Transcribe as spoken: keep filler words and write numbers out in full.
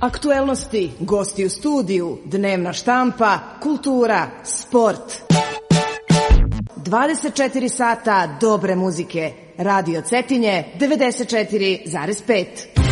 Aktuelnosti, gosti u studiju, dnevna štampa, kultura, sport. dvadeset četiri sata dobre muzike. Radio Cetinje devedeset četiri zarez pet.